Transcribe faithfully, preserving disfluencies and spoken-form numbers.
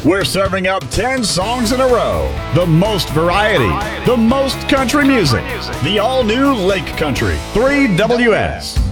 We're serving up ten songs in a row. The most variety, the most country music. The all-new Lake Country, three W S.